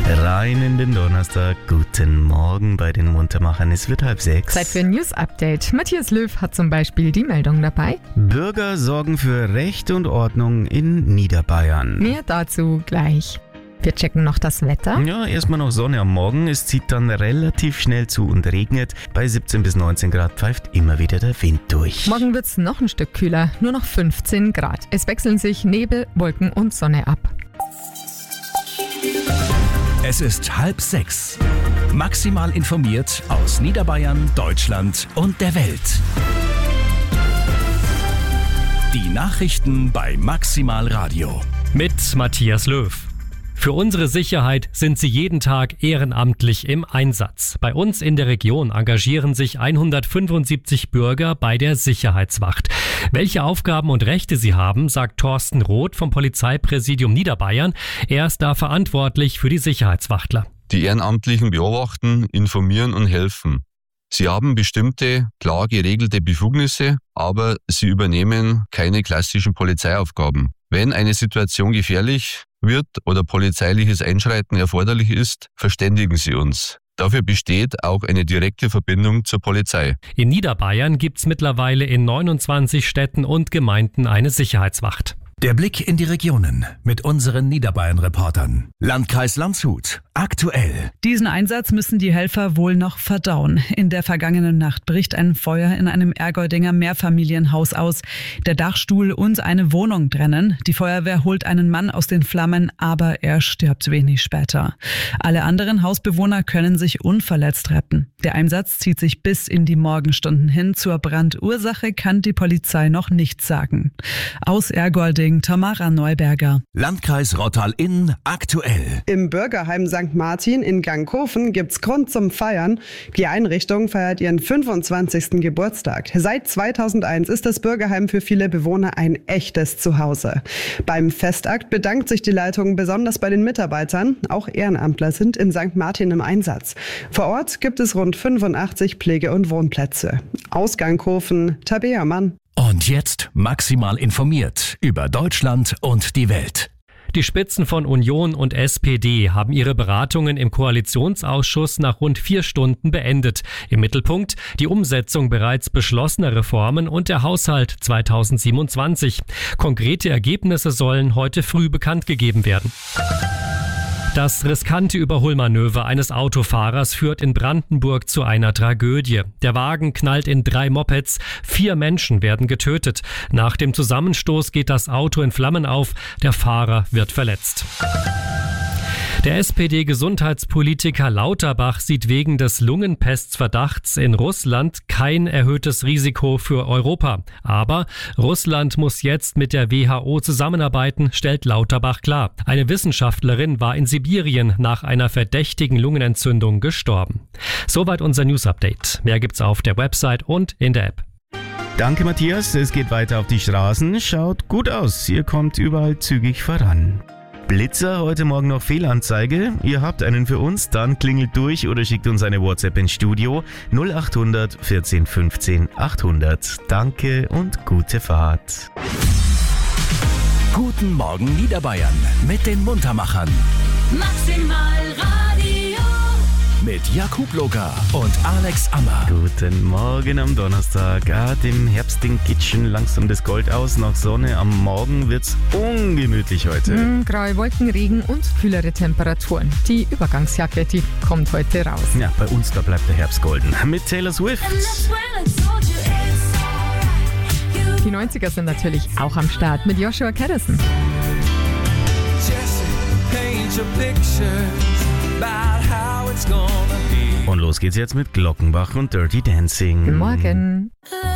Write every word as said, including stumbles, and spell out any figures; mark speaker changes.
Speaker 1: Rein in den Donnerstag. Guten Morgen bei den Muntermachern. Es wird halb sechs.
Speaker 2: Zeit für ein News-Update. Matthias Löw hat zum Beispiel die Meldung dabei.
Speaker 1: Bürger sorgen für Recht und Ordnung in Niederbayern.
Speaker 2: Mehr dazu gleich. Wir checken noch das Wetter.
Speaker 1: Ja, erstmal noch Sonne am Morgen. Es zieht dann relativ schnell zu und regnet. Bei siebzehn bis neunzehn Grad pfeift immer wieder der Wind durch.
Speaker 2: Morgen wird es noch ein Stück kühler, nur noch fünfzehn Grad. Es wechseln sich Nebel, Wolken und Sonne ab.
Speaker 3: Es ist halb sechs. Maximal informiert aus Niederbayern, Deutschland und der Welt. Die Nachrichten bei Maximal Radio.
Speaker 4: Mit Matthias Löw. Für unsere Sicherheit sind sie jeden Tag ehrenamtlich im Einsatz. Bei uns in der Region engagieren sich hundertfünfundsiebzig Bürger bei der Sicherheitswacht. Welche Aufgaben und Rechte sie haben, sagt Thorsten Roth vom Polizeipräsidium Niederbayern. Er ist da verantwortlich für die Sicherheitswachtler.
Speaker 5: Die Ehrenamtlichen beobachten, informieren und helfen. Sie haben bestimmte, klar geregelte Befugnisse, aber sie übernehmen keine klassischen Polizeiaufgaben. Wenn eine Situation gefährlich wird oder polizeiliches Einschreiten erforderlich ist, verständigen Sie uns. Dafür besteht auch eine direkte Verbindung zur Polizei.
Speaker 4: In Niederbayern gibt's mittlerweile in neunundzwanzig Städten und Gemeinden eine Sicherheitswacht.
Speaker 3: Der Blick in die Regionen mit unseren Niederbayern-Reportern. Landkreis Landshut. Aktuell.
Speaker 6: Diesen Einsatz müssen die Helfer wohl noch verdauen. In der vergangenen Nacht bricht ein Feuer in einem Ergoldinger Mehrfamilienhaus aus. Der Dachstuhl und eine Wohnung brennen. Die Feuerwehr holt einen Mann aus den Flammen, aber er stirbt wenig später. Alle anderen Hausbewohner können sich unverletzt retten. Der Einsatz zieht sich bis in die Morgenstunden hin. Zur Brandursache kann die Polizei noch nichts sagen. Aus Ergolding Tamara Neuberger.
Speaker 3: Landkreis Rottal-Inn aktuell.
Speaker 7: Im Bürgerheim Sankt Martin in Ganghofen gibt's Grund zum Feiern. Die Einrichtung feiert ihren fünfundzwanzigsten Geburtstag. Seit zweitausendeins ist das Bürgerheim für viele Bewohner ein echtes Zuhause. Beim Festakt bedankt sich die Leitung besonders bei den Mitarbeitern. Auch Ehrenamtler sind in Sankt Martin im Einsatz. Vor Ort gibt es rund fünfundachtzig Pflege- und Wohnplätze. Aus Ganghofen, Tabea Mann.
Speaker 3: Und jetzt maximal informiert über Deutschland und die Welt.
Speaker 4: Die Spitzen von Union und S P D haben ihre Beratungen im Koalitionsausschuss nach rund vier Stunden beendet. Im Mittelpunkt die Umsetzung bereits beschlossener Reformen und der Haushalt zweitausendsiebenundzwanzig. Konkrete Ergebnisse sollen heute früh bekannt gegeben werden. Das riskante Überholmanöver eines Autofahrers führt in Brandenburg zu einer Tragödie. Der Wagen knallt in drei Mopeds, vier Menschen werden getötet. Nach dem Zusammenstoß geht das Auto in Flammen auf, der Fahrer wird verletzt. Der S P D-Gesundheitspolitiker Lauterbach sieht wegen des Lungenpestverdachts in Russland kein erhöhtes Risiko für Europa. Aber Russland muss jetzt mit der W H O zusammenarbeiten, stellt Lauterbach klar. Eine Wissenschaftlerin war in Sibirien nach einer verdächtigen Lungenentzündung gestorben. Soweit unser News-Update. Mehr gibt's auf der Website und in der App.
Speaker 1: Danke, Matthias. Es geht weiter auf die Straßen. Schaut gut aus. Ihr kommt überall zügig voran. Blitzer, heute Morgen noch Fehlanzeige. Ihr habt einen für uns, dann klingelt durch oder schickt uns eine WhatsApp ins Studio null achthundert vierzehn fünfzehn achthundert. Danke und gute Fahrt.
Speaker 3: Guten Morgen Niederbayern mit den Muntermachern.
Speaker 8: Maximal Radio.
Speaker 3: Mit Jakub Locker und Alex Ammer.
Speaker 1: Guten Morgen am Donnerstag. Ah, dem Herbstding kitschen langsam das Gold aus. Nach Sonne am Morgen wird's ungemütlich heute.
Speaker 2: Mm, graue Wolken, Regen und kühlere Temperaturen. Die Übergangsjacke, die kommt heute raus.
Speaker 1: Ja, bei uns, da bleibt der Herbst golden. Mit Taylor Swift.
Speaker 2: Die neunziger sind natürlich auch am Start mit Joshua Kadison.
Speaker 1: Und los geht's jetzt mit Glockenbach und Dirty Dancing.
Speaker 2: Guten Morgen.